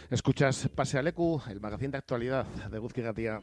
Escuchas Pase al EQ, el magazín de actualidad de Guzki Gatía.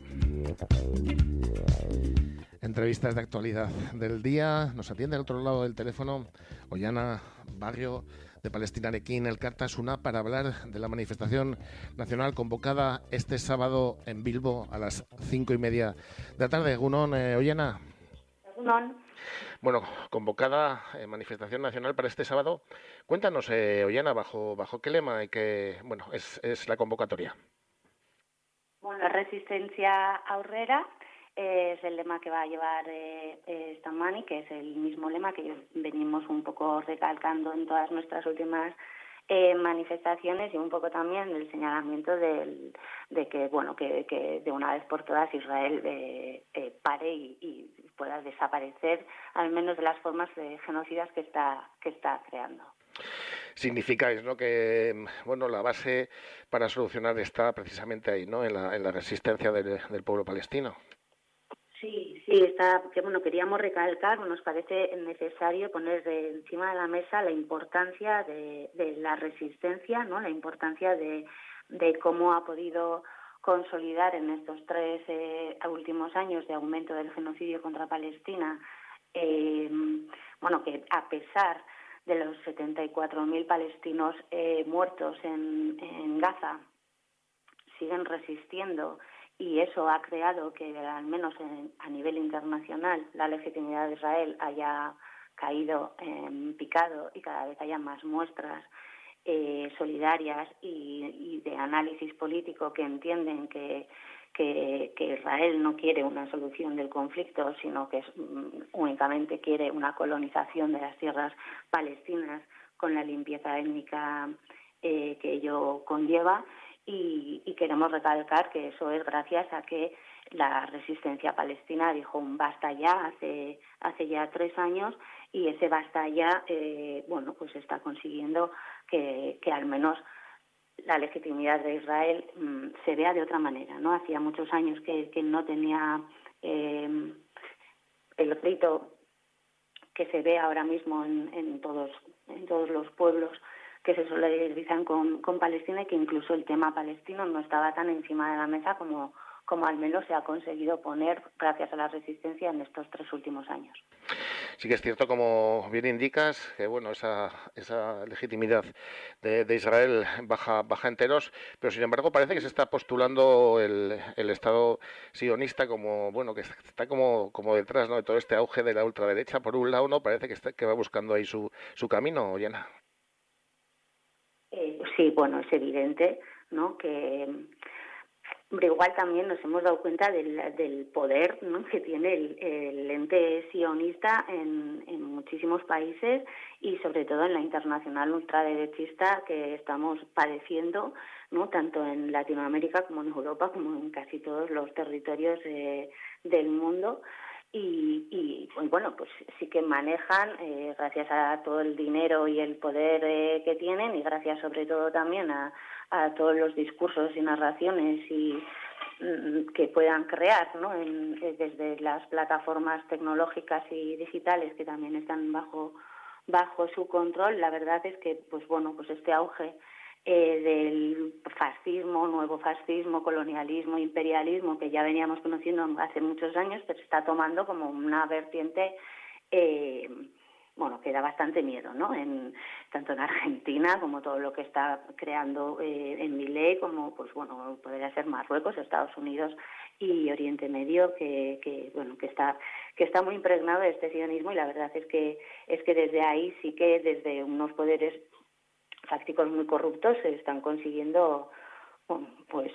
Entrevistas de actualidad del día. Nos atiende al otro lado del teléfono Ollana Barrio, de Palestina Arequín, el Cartasuna, para hablar de la manifestación nacional convocada este sábado en Bilbo a las 5:30 de la tarde. Egunon, Ollana. Egunon. Bueno, convocada manifestación nacional para este sábado. Cuéntanos, Ollana, bajo qué lema y qué, bueno, es la convocatoria. Bueno, resistencia aurrera es el lema que va a llevar Stamani, que es el mismo lema que venimos un poco recalcando en todas nuestras últimas manifestaciones, y un poco también el señalamiento de que, bueno, que de una vez por todas Israel pare y pueda desaparecer al menos de las formas genocidas que está creando. Significáis, ¿no?, que bueno, la base para solucionar está precisamente ahí, ¿no?, en la resistencia del pueblo palestino. Sí, está, que bueno, queríamos recalcar, nos parece necesario poner encima de la mesa la importancia de la resistencia, ¿no?, la importancia de cómo ha podido consolidar en estos 3 últimos años de aumento del genocidio contra Palestina, bueno, que a pesar de los 74.000 palestinos muertos en Gaza, siguen resistiendo, y eso ha creado que al menos a nivel internacional la legitimidad de Israel haya caído en picado, y cada vez haya más muestras solidarias y de análisis político que entienden que Israel no quiere una solución del conflicto, sino que únicamente quiere una colonización de las tierras palestinas con la limpieza étnica que ello conlleva. Y queremos recalcar que eso es gracias a que la resistencia palestina dijo un basta ya hace ya 3 años, y ese basta ya bueno, pues está consiguiendo que al menos la legitimidad de Israel se vea de otra manera, ¿no? Hacía muchos años que no tenía el grito que se ve ahora mismo en todos los pueblos que se solidarizan con Palestina, y que incluso el tema palestino no estaba tan encima de la mesa como al menos se ha conseguido poner gracias a la resistencia en estos 3 últimos años. Sí que es cierto, como bien indicas, que bueno, esa legitimidad de Israel baja enteros, pero sin embargo parece que se está postulando el Estado sionista como, bueno, que está como detrás, ¿no?, de todo este auge de la ultraderecha. Por un lado, ¿no?, parece que va buscando ahí su camino, Ollana. Sí, bueno, es evidente, ¿no?, que pero igual también nos hemos dado cuenta del poder, ¿no?, que tiene el ente sionista en muchísimos países, y sobre todo en la internacional ultraderechista que estamos padeciendo, ¿no?, tanto en Latinoamérica como en Europa, como en casi todos los territorios del mundo. Y bueno, pues sí que manejan, gracias a todo el dinero y el poder que tienen, y gracias sobre todo también a todos los discursos y narraciones que puedan crear, ¿no?, desde las plataformas tecnológicas y digitales que también están bajo su control. La verdad es que, pues bueno, pues este auge del fascismo, nuevo fascismo, colonialismo, imperialismo, que ya veníamos conociendo hace muchos años, pero está tomando como una vertiente bueno, que da bastante miedo, ¿no?, tanto en Argentina como todo lo que está creando en Milei, como, pues bueno, podría ser Marruecos, Estados Unidos y Oriente Medio, que bueno, que está muy impregnado de este sionismo. Y la verdad es que desde ahí sí que desde unos poderes fácticos muy corruptos se están consiguiendo, bueno, pues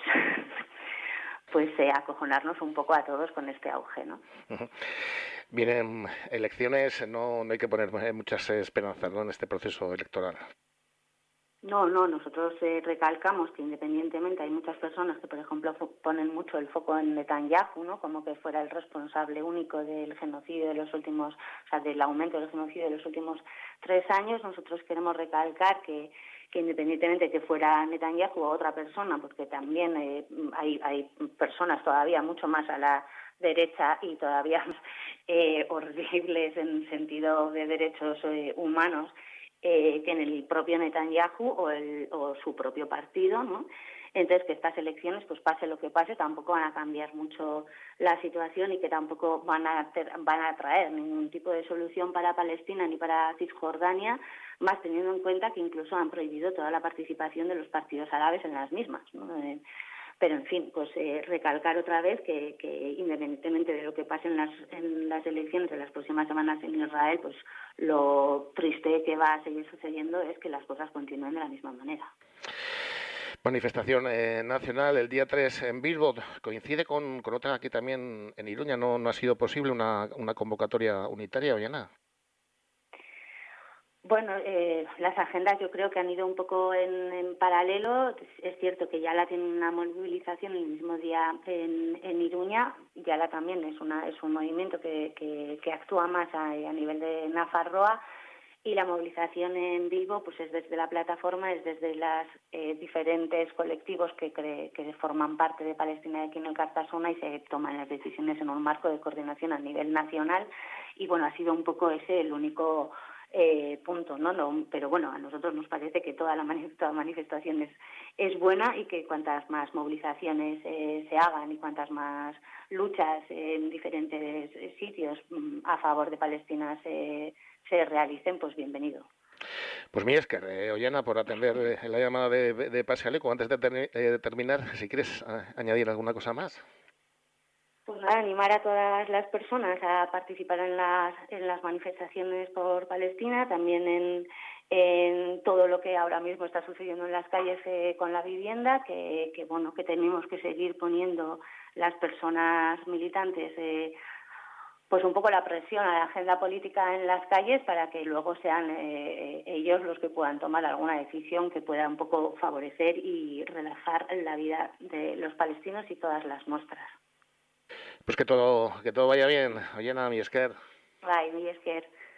acojonarnos un poco a todos con este auge, ¿no? Vienen elecciones, no hay que poner muchas esperanzas, ¿no?, en este proceso electoral. No, nosotros recalcamos que independientemente hay muchas personas que, por ejemplo, ponen mucho el foco en Netanyahu, ¿no?, como que fuera el responsable único del genocidio de los últimos, o sea, del aumento del genocidio de los últimos 3 años. Nosotros queremos recalcar que independientemente de que fuera Netanyahu o otra persona, porque también hay personas todavía mucho más a la derecha y todavía más horribles en sentido de derechos humanos, que en el propio Netanyahu o su propio partido, ¿no? Entonces, que estas elecciones, pues pase lo que pase, tampoco van a cambiar mucho la situación y que tampoco van a traer ningún tipo de solución para Palestina ni para Cisjordania, más teniendo en cuenta que incluso han prohibido toda la participación de los partidos árabes en las mismas, ¿no? Pero, en fin, pues recalcar otra vez que independientemente de lo que pase en las elecciones de las próximas semanas en Israel, pues lo triste que va a seguir sucediendo es que las cosas continúen de la misma manera. Manifestación nacional el día 3 en Bilbo. Coincide con otra aquí también en Iruña. ¿No ha sido posible una convocatoria unitaria, Ollana? Bueno, las agendas yo creo que han ido un poco en paralelo. Es cierto que Yala tiene una movilización el mismo día en Iruña. Yala también es un movimiento que actúa más a nivel de Nafarroa, y la movilización en Bilbo pues es desde la plataforma, es desde los diferentes colectivos que forman parte de Palestina de aquí en el Cartasona, y se toman las decisiones en un marco de coordinación a nivel nacional. Y bueno, ha sido un poco ese el único punto, ¿no? Pero bueno, a nosotros nos parece que toda manifestación es buena, y que cuantas más movilizaciones se hagan y cuantas más luchas en diferentes sitios a favor de Palestina se realicen, pues bienvenido. Pues mi esker, Ollana, por atender la llamada de Pasealeco. Antes de terminar, si quieres añadir alguna cosa más. Pues nada, animar a todas las personas a participar en las manifestaciones por Palestina, también en todo lo que ahora mismo está sucediendo en las calles con la vivienda, que bueno, que tenemos que seguir poniendo las personas militantes pues un poco la presión a la agenda política en las calles, para que luego sean ellos los que puedan tomar alguna decisión que pueda un poco favorecer y relajar la vida de los palestinos y todas las nuestras. Pues que todo vaya bien, Ollana, mi esker. Bai, mi esker.